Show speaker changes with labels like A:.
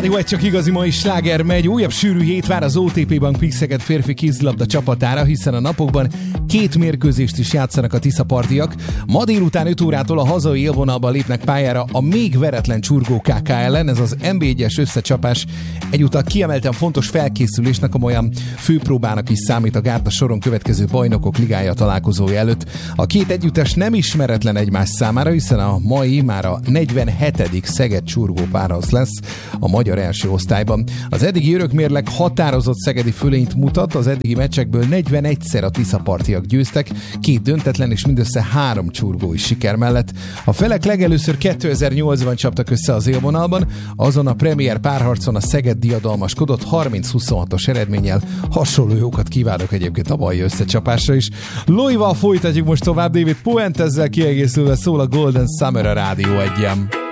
A: Rádió egy csak igazi mai sláger megy. Újabb sűrű hét vár az OTP Bank Pixeket férfi kézilabda csapatára, hiszen a napokban 2 mérkőzést is játszanak a tiszapartiak. Ma délután 5 órától a hazai élvonalban lépnek pályára a még veretlen Csurgó KK ellen. Ez az NB1-es összecsapás egyúttal kiemelten fontos felkészülésnek, olyan főpróbának is számít a gárda soron következő bajnokok ligája találkozója előtt. A két együttes nem ismeretlen egymás számára, hiszen a mai már a 47. Szeged-Csurgó párharc lesz a magyar első osztályban. Az eddigi örökmérleg határozott szegedi fölényt mutat, az eddigi meccsekből 41-szer a tiszapartiak győztek, 2 döntetlen és mindössze 3 csurgói siker mellett. A felek legelőször 2008-ban csaptak össze az élvonalban, azon a premier párharcon a Szeged diadalmaskodott 30-26-os eredménnyel. Hasonló jókat kívánok egyébként a mai összecsapásra is. Loival folytatjuk most tovább, David Puentezzel kiegészülve szól a Golden Summer a Rádió 1-en.